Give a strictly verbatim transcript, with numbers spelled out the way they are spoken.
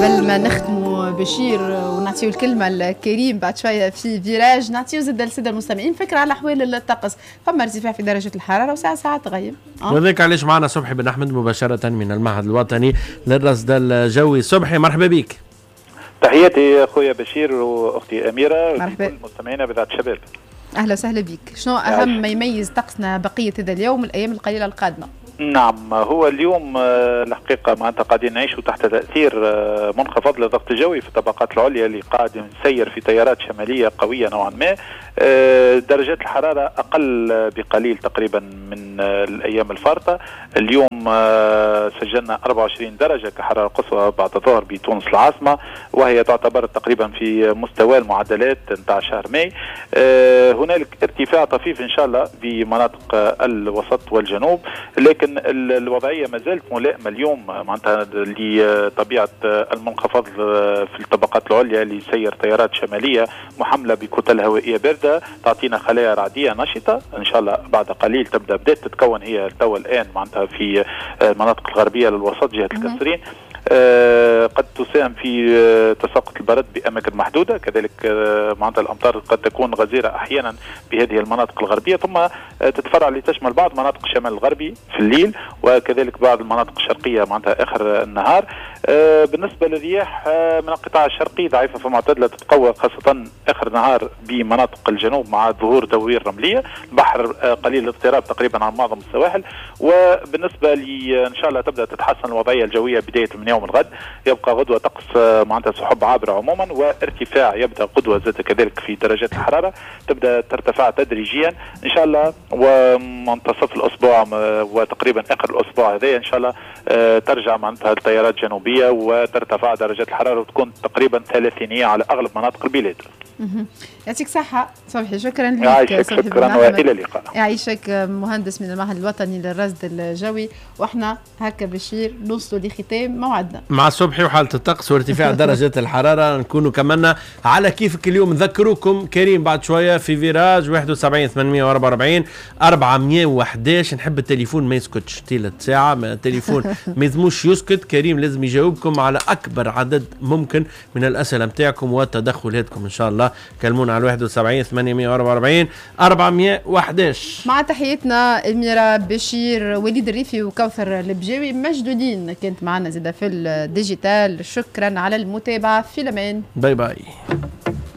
قبل ما نختموا بشير ونعطيو الكلمة لكريم بعد شوية في فيراج، نعطيو زد للسادة المستمعين فكرة على أحوال الطقس. فما ارتفاع في درجة الحرارة وساعة ساعة تغيب أه؟ وذلك علاش معنا صبحي بن أحمد مباشرة من المعهد الوطني للرصد الجوي. صبحي مرحبا بك. تحياتي أخويا بشير وأختي أميرة مرحبا. وكل مستمعينا بذات شباب. أهلا وسهلا بك. شنو أهم ما يميز طقسنا بقية هذا اليوم والأيام القليلة القادمة؟ نعم، هو اليوم الحقيقة معناتها قاعدين نعيشوا تحت تأثير منخفض للضغط الجوي في الطبقات العليا اللي قاعد يسير في تيارات شمالية قوية نوعا ما. درجات الحرارة أقل بقليل تقريبا من الأيام الفارطة. اليوم سجلنا أربعة وعشرين درجة كحرارة قصوى بعد الظهر بتونس العاصمة، وهي تعتبر تقريبا في مستوى المعدلات نتاع شهر ماي. هنالك ارتفاع طفيف إن شاء الله في مناطق الوسط والجنوب، لكن الوضعية ما زالت ملائمة اليوم معناتها لطبيعة المنخفض في الطبقات العليا اللي يسير تيارات شمالية محملة بكتل هوائية باردة تعطينا خلايا رعدية نشطة. إن شاء الله بعد قليل تبدأ بدأت تتكون هي توا الآن معناتها في المناطق الغربية للوسط جهة الكسرين. آه قد تساهم في آه تساقط البرد بأماكن محدودة، كذلك آه معناتها الأمطار قد تكون غزيرة أحيانا بهذه المناطق الغربية، ثم آه تتفرع لتشمل بعض مناطق الشمال الغربي في الليل، وكذلك بعض المناطق الشرقية معناتها آخر النهار. آه بالنسبة للرياح آه من القطاع الشرقي ضعيفة فمعتدلة تتقوى خاصة آخر النهار بمناطق الجنوب مع ظهور دوير رملية. البحر آه قليل الاضطراب تقريبا عن معظم السواحل. وبالنسبة لي إن شاء الله تبدأ تتحسن الوضعية الجوية بداية من يوم الغد. يبقى غدوة طقس معناتها سحب عابرة عموما، وارتفاع يبدأ غدوة زاد كذلك في درجات الحرارة تبدأ ترتفع تدريجيا إن شاء الله، ومنتصف الأسبوع وتقريبا آخر الأسبوع هذا إن شاء الله ترجع معناتها التيارات جنوبية وترتفع درجات الحرارة وتكون تقريبا ثلاثينية على أغلب مناطق البلاد. يعطيك صحة صبحي، شكرا لك. يعيشك، شكرا وإلى اللقاء. يعيشك مهندس من المعهد الوطني للرصد الجوي. واحنا هكا بشير نوصلوا لختام موعدنا مع صبحي وحالة الطقس وارتفاع درجات الحرارة. نكونوا كملنا على كيفك اليوم. نذكروكم كريم بعد شوية في فيراج واحد وسبعين ثمانمائة وأربعة وأربعين أربعمائة وأحد عشر. نحب التليفون ما يسكتش ثلث ساعة، ما التليفون ما يزموش يسكت. كريم لازم يجاوبكم على أكبر عدد ممكن من الأسئلة متاعكم وتدخلاتكم إن شاء الله. كلمونا على واحد وسبعين ثمانمائة وأربعة وأربعين أربعمائة وأحد عشر. مع تحياتنا أميرة بشير وليد الريفي وكوثر البجاوي مجدودين كانت معنا زيادة في الديجيتال. شكرا على المتابعة، في الأمان. باي باي.